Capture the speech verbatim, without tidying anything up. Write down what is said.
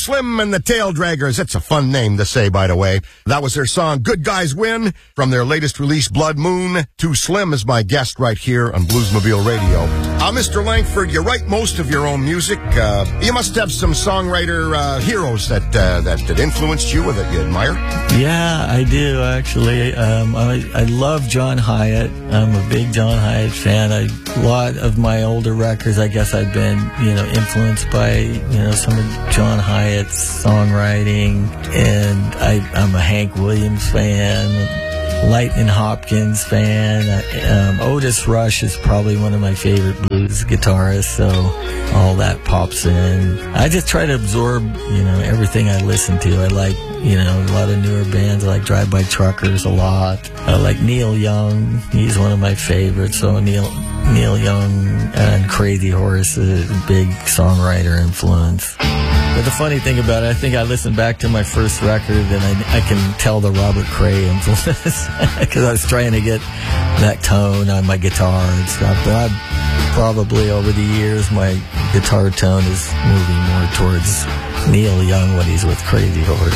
Slim and the Tail Draggers. It's a fun name to say, by the way. That was their song, Good Guys Win, from their latest release, Blood Moon. Too Slim is my guest right here on Bluesmobile Radio. Uh, Mister Langford, you write most of your own music. Uh, you must have some songwriter uh, heroes that, uh, that that influenced you or that you admire. Yeah, I do, actually. Um, I, I love John Hyatt. I'm a big John Hyatt fan. I, a lot of my older records, I guess I've been, you know, influenced by, you know, some of John Hyatt's songwriting. And I, I'm a Hank Williams fan, Lightning Hopkins fan. Um, Otis Rush is probably one of my favorite blues guitarists, so all that pops in. I just try to absorb, you know, everything I listen to. I like, you know, a lot of newer bands. I like Drive By Truckers a lot. I like Neil Young. He's one of my favorites. So Neil Neil Young and Crazy Horse is a big songwriter influence. But the funny thing about it, I think I listened back to my first record and I, I can tell the Robert Cray influence because I was trying to get that tone on my guitar and stuff. But I probably over the years, my guitar tone is moving more towards Neil Young when he's with Crazy Horse.